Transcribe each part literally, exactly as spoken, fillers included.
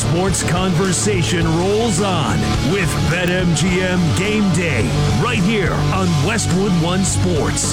sports conversation rolls on with BetMGM Game Day right here on Westwood One Sports.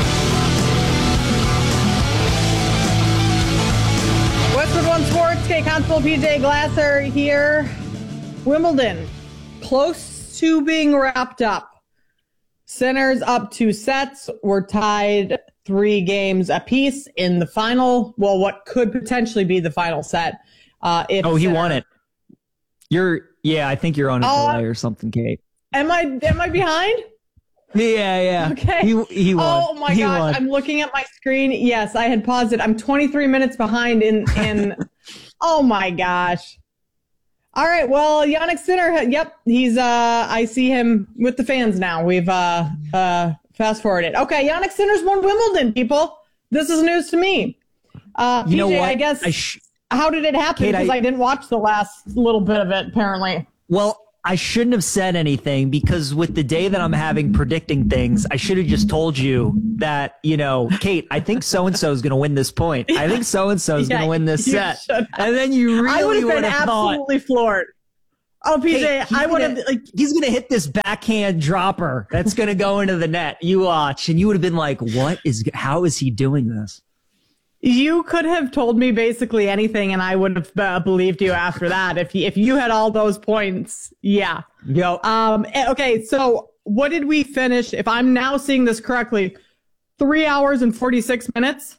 Westwood One Sports, Kate Constable, P J Glasser here. Wimbledon, close to being wrapped up. Sinners up two sets. We're tied three games apiece in the final. Well, what could potentially be the final set. Uh, if oh, he Sinner, won it. You're, yeah, I think you're on a uh, delay or something, Kate. Am I, am I behind? Yeah, yeah. Okay. He, he won. Oh my he gosh, won. I'm looking at my screen. Yes, I had paused it. I'm twenty-three minutes behind in, in, oh my gosh. All right, well, Jannik Sinner, yep, he's, uh, I see him with the fans now. We've, uh, uh, fast forwarded. Okay, Jannik Sinner's won Wimbledon, people. This is news to me. Uh, you P J, know what? I guess, I sh- how did it happen? Kate, Because I, I, I didn't watch the last little bit of it, apparently. Well, I shouldn't have said anything because with the day that I'm having predicting things, I should have just told you that, you know, Kate, I think so-and-so is going to win this point. I think so-and-so is yeah, going to win this set. And then you really I would have been absolutely thought, floored. Oh, P J, hey, I would have, like, he's going to hit this backhand dropper that's going to go into the net. You watch. And you would have been like, what is, how is he doing this? You could have told me basically anything, and I would have uh, believed you after that. If you, if you had all those points, yeah. Yo. Um. Okay. So, what did we finish? If I'm now seeing this correctly, three hours and forty-six minutes.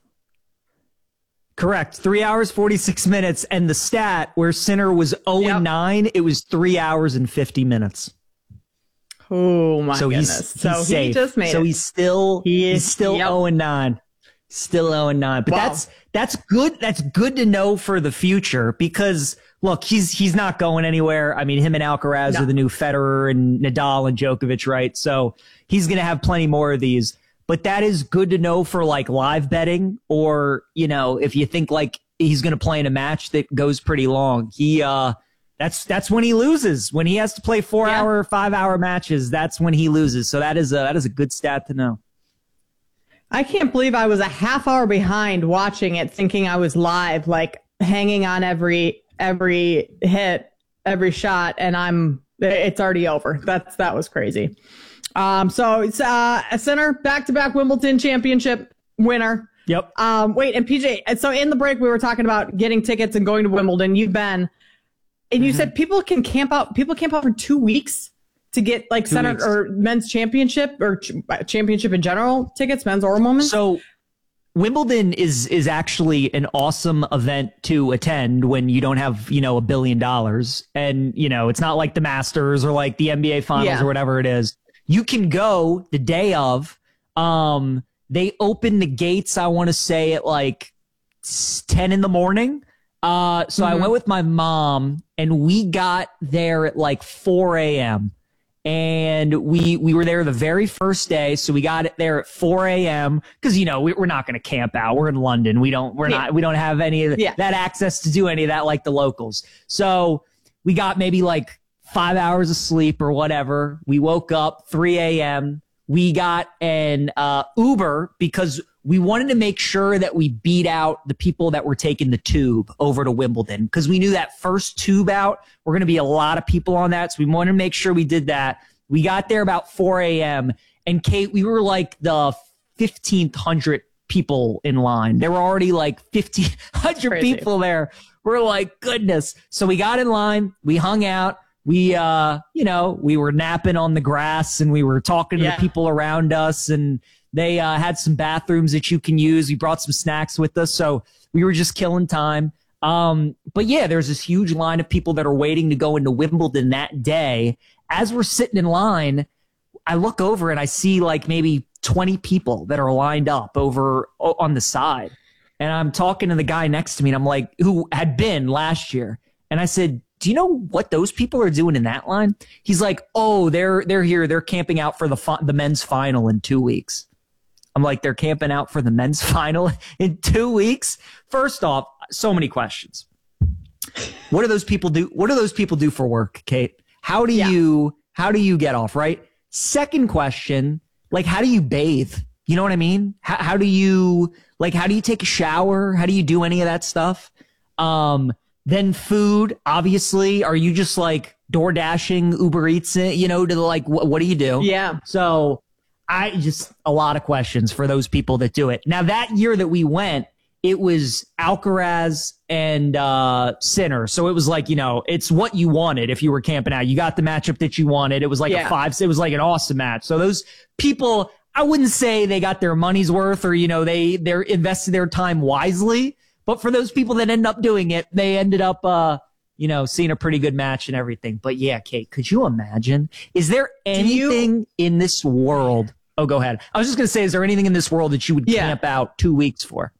Correct. Three hours forty-six minutes, and the stat where Sinner was zero yep. and nine, it was three hours and fifty minutes. Oh my so goodness! He's, he's so safe. he just made so it. he's still he is, he's still yep. zero and nine. Still zero and nine, but wow. that's that's good. That's good to know for the future because look, he's he's not going anywhere. I mean, him and Alcaraz no. are the new Federer and Nadal and Djokovic, right? So he's gonna have plenty more of these. But that is good to know for like live betting, or you know, if you think like he's gonna play in a match that goes pretty long, he uh, that's that's when he loses. When he has to play four yeah. hour, five hour matches, that's when he loses. So that is a that is a good stat to know. I can't believe I was a half hour behind watching it, thinking I was live, like hanging on every every hit, every shot, and I'm it's already over. That's that was crazy. Um, so it's uh, a Sinner back-to-back Wimbledon championship winner. Yep. Um, wait, and P J, so in the break we were talking about getting tickets and going to Wimbledon. You've been, and you mm-hmm. said people can camp out. People camp out for two weeks. To get like Two Sinner weeks. or men's championship or ch- championship in general tickets, men's or women's. So Wimbledon is is actually an awesome event to attend when you don't have, you know, a billion dollars. And, you know, it's not like the Masters or like the N B A finals yeah. or whatever it is. You can go the day of. Um, they open the gates, I want to say at like ten in the morning. Uh, so mm-hmm. I went with my mom and we got there at like four a.m. And we we were there the very first day, so we got it there at four a.m. because you know we, we're not going to camp out. We're in London. We don't we're yeah. not we don't have any of yeah. that access to do any of that like the locals. So we got maybe like five hours of sleep or whatever. We woke up three a.m. We got an uh, Uber because we wanted to make sure that we beat out the people that were taking the tube over to Wimbledon because we knew that first tube out, we're going to be a lot of people on that. So we wanted to make sure we did that. We got there about four a.m. And Kate, we were like the fifteen hundred people in line. There were already like fifteen hundred people there. We're like, goodness. So we got in line. We hung out. We, uh, you know, we were napping on the grass and we were talking to yeah. the people around us and they uh, had some bathrooms that you can use. We brought some snacks with us. So we were just killing time. Um, but yeah, there's this huge line of people that are waiting to go into Wimbledon that day. As we're sitting in line, I look over and I see like maybe twenty people that are lined up over on the side. And I'm talking to the guy next to me and I'm like, who had been last year. And I said, do you know what those people are doing in that line? He's like, oh, they're, they're here. They're camping out for the fi- the men's final in two weeks. I'm like, they're camping out for the men's final in two weeks. First off, so many questions. What do those people do? What do those people do for work, Kate? How do yeah. you, how do you get off, right? Second question, like, how do you bathe? You know what I mean? How, how do you, like, how do you take a shower? How do you do any of that stuff? Um, Then food, obviously. Are you just like door dashing, Uber Eats it, you know, to like, wh- what do you do? Yeah. So I just, a lot of questions for those people that do it. Now, that year that we went, it was Alcaraz and uh, Sinner. So it was like, you know, it's what you wanted if you were camping out. You got the matchup that you wanted. It was like Yeah. a five, it was like an awesome match. So those people, I wouldn't say they got their money's worth or, you know, they, they're invested their time wisely. But for those people that end up doing it, they ended up, uh, you know, seeing a pretty good match and everything. But yeah, Kate, could you imagine? Is there anything you- in this world? Oh, go ahead. I was just going to say, is there anything in this world that you would Yeah. camp out two weeks for?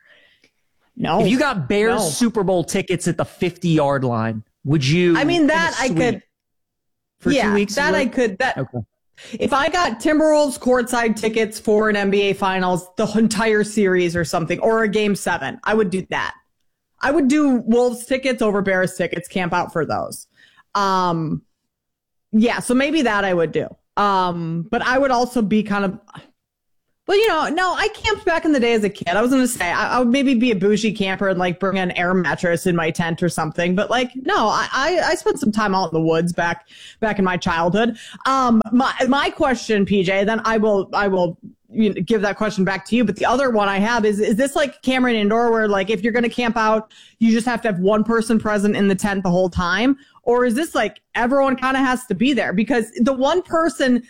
No. If you got Bears no. Super Bowl tickets at the fifty yard line, would you? I mean, that I could. For yeah, two weeks? that I could. That Okay. If I got Timberwolves courtside tickets for an N B A Finals, the entire series or something, or a Game Seven, I would do that. I would do Wolves tickets over Bears tickets, camp out for those. Um, yeah, so maybe that I would do. Um, but I would also be kind of, well, you know, no, I camped back in the day as a kid. I was going to say I, I would maybe be a bougie camper and like bring an air mattress in my tent or something. But like, no, I, I, I spent some time out in the woods back, back in my childhood. Um, my, my question, P J, then I will, I will you know, give that question back to you. But the other one I have is, is this like Cameron Indoor where like, if you're going to camp out, you just have to have one person present in the tent the whole time? Or is this like everyone kind of has to be there? Because the one person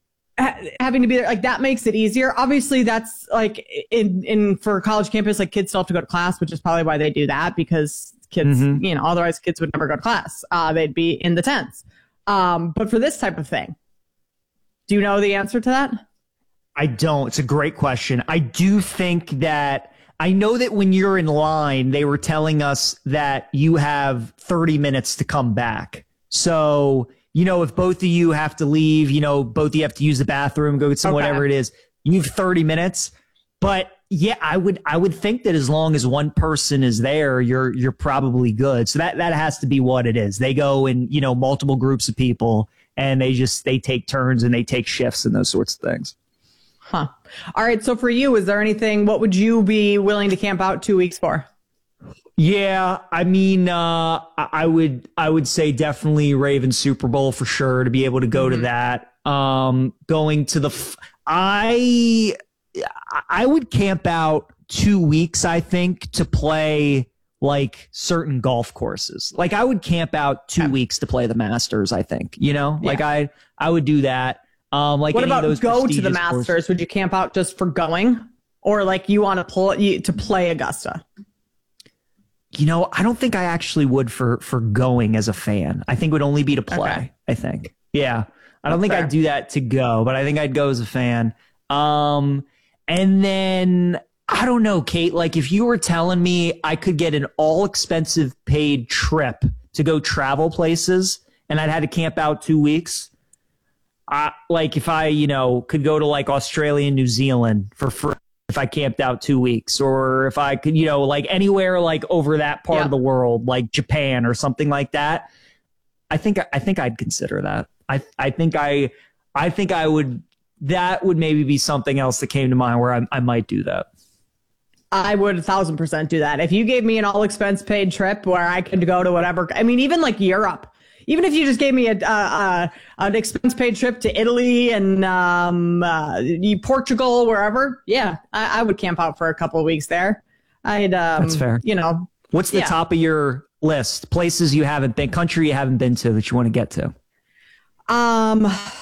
having to be there, like that makes it easier. Obviously that's like in, in for college campus, like kids still have to go to class, which is probably why they do that, because kids, mm-hmm. you know, otherwise kids would never go to class. Uh, they'd be in the tents. Um, but for this type of thing, do you know the answer to that? I don't. It's a great question. I do think that I know that when you're in line, they were telling us that you have thirty minutes to come back. So, you know, if both of you have to leave, you know, both of you have to use the bathroom, go get some, okay. whatever it is, you have thirty minutes. But yeah, I would, I would think that as long as one person is there, you're, you're probably good. So that, that has to be what it is. They go in, you know, multiple groups of people and they just, they take turns and they take shifts and those sorts of things. Huh. All right. So for you, is there anything, what would you be willing to camp out two weeks for? Yeah, I mean, uh, I would, I would say definitely Ravens Super Bowl for sure to be able to go mm-hmm. to that. Um, going to the, f- I, I would camp out two weeks, I think, to play like certain golf courses. Like I would camp out two yeah. weeks to play the Masters, I think, you know, yeah. like I, I would do that. Um, like what about those go to the Masters? Courses. Would you camp out just for going, or like you want to pull you to play Augusta? You know, I don't think I actually would for for going as a fan. I think it would only be to play. Okay. I think, yeah. I don't That's think fair. I'd do that to go, but I think I'd go as a fan. Um, and then I don't know, Kate. Like if you were telling me I could get an all expensive paid trip to go travel places, and I'd had to camp out two weeks. I, like if I, you know, could go to like Australia and New Zealand for free if I camped out two weeks, or if I could, you know, like anywhere like over that part yeah. of the world, like Japan or something like that. I think, I think I'd consider that. I, I think I, I think I would, that would maybe be something else that came to mind where I, I might do that. I would a thousand percent do that. If you gave me an all expense paid trip where I could go to whatever, I mean, even like Europe. Even if you just gave me a, uh, uh, an expense paid trip to Italy and um, uh, Portugal, wherever, yeah, I, I would camp out for a couple of weeks there. I'd, um, That's fair. You know, what's the yeah. top of your list? Places you haven't been, country you haven't been to that you want to get to? Um,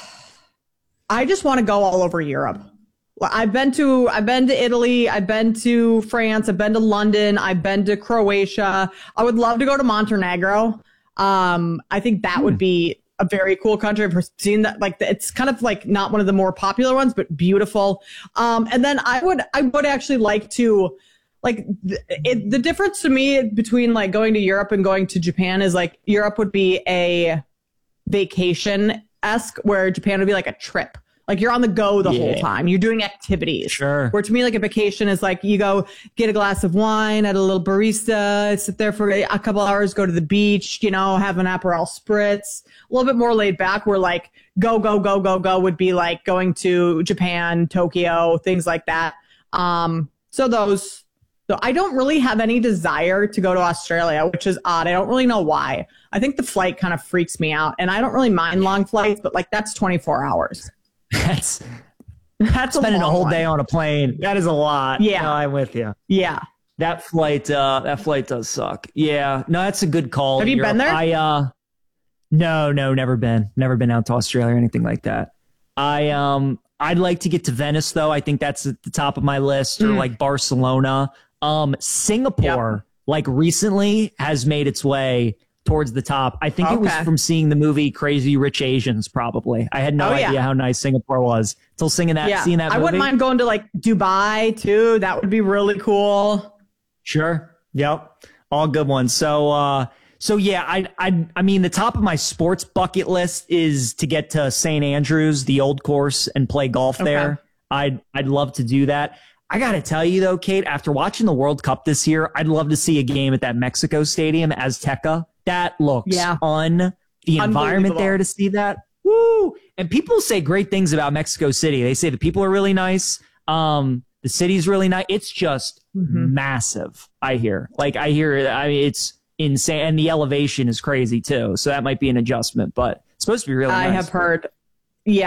I just want to go all over Europe. I've been to, I've been to Italy. I've been to France. I've been to London. I've been to Croatia. I would love to go to Montenegro. Um, I think that hmm. would be a very cool country. I've seen that, like, it's kind of like not one of the more popular ones, but beautiful. Um, and then I would, I would actually like to, like, th- it, the difference to me between like going to Europe and going to Japan is like Europe would be a vacation-esque, where Japan would be like a trip. Like you're on the go the yeah. whole time. You're doing activities. Sure. Where to me, like a vacation is like you go get a glass of wine at a little barista, sit there for a couple hours, go to the beach, you know, have an Aperol spritz, a little bit more laid back. Where like go, go, go, go, go would be like going to Japan, Tokyo, things like that. Um, so those, So I don't really have any desire to go to Australia, which is odd. I don't really know why. I think the flight kind of freaks me out, and I don't really mind long flights, but like that's twenty-four hours. That's That's spending a, a whole one. day on a plane. That is a lot. Yeah. No, I'm with you. Yeah. That flight, uh, that flight does suck. Yeah. No, that's a good call. Have you Europe. been there? I, uh, no, no, never been. Never been out to Australia or anything like that. I, um, I'd like to get to Venice though. I think that's at the top of my list, or Mm. like Barcelona. Um, Singapore, Yep. like recently has made its way towards the top. I think it was Okay. from seeing the movie Crazy Rich Asians, probably. I had no Oh, yeah. idea how nice Singapore was until singing that, Yeah. seeing that movie. I wouldn't mind going to like Dubai too. That would be really cool. Sure. Yep. All good ones. So, uh, so yeah, I, I, I mean, the top of my sports bucket list is to get to Saint Andrews, the old course, and play golf Okay. there. I'd, I'd love to do that. I got to tell you though, Kate, after watching the World Cup this year, I'd love to see a game at that Mexico Stadium, Azteca. That looks Yeah. fun. The environment Unbelievable. there to see that. Woo! And people say great things about Mexico City. They say the people are really nice. Um, the city's really nice. It's just Mhm. massive. I hear, like, I hear, I mean, it's insane. And the elevation is crazy too. So that might be an adjustment, but it's supposed to be really I nice. have heard